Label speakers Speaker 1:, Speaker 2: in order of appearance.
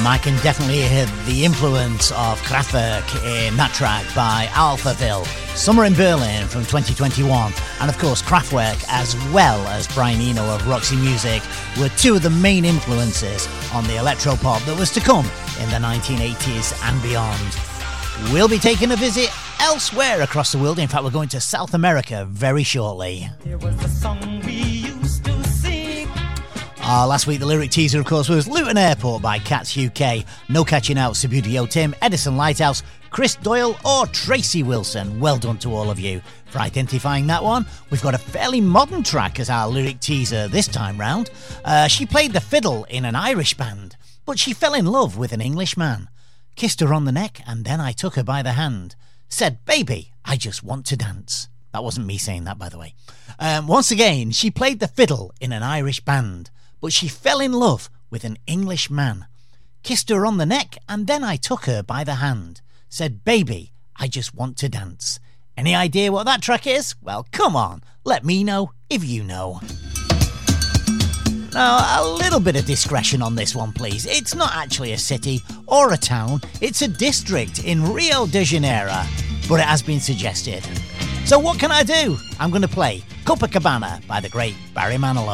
Speaker 1: I can definitely hear the influence of Kraftwerk in that track by Alphaville. Summer in Berlin from 2021, and of course Kraftwerk as well as Brian Eno of Roxy Music were two of the main influences on the electropop that was to come in the 1980s and beyond. We'll be taking a visit elsewhere across the world. In fact, we're going to South America very shortly.
Speaker 2: There was a song we used to sing.
Speaker 1: Last week the lyric teaser of course was Luton Airport by Cats UK, No Catching Out, Subbuteo Tim, Edison Lighthouse, Chris Doyle or Tracy Wilson. Well done to all of you for identifying that one. We've got a fairly modern track as our lyric teaser this time round. She played the fiddle in an Irish band, but she fell in love with an English man. Kissed her on the neck and then I took her by the hand. Said, baby, I just want to dance. That wasn't me saying that, by the way. Once again, she played the fiddle in an Irish band, but she fell in love with an English man. Kissed her on the neck and then I took her by the hand. Said, baby, I just want to dance. Any idea what that track is? Well, come on, let me know if you know. Now, a little bit of discretion on this one, please. It's not actually a city or a town, it's a district in Rio de Janeiro, but it has been suggested. So what can I do? I'm going to play Copacabana by the great Barry Manilow.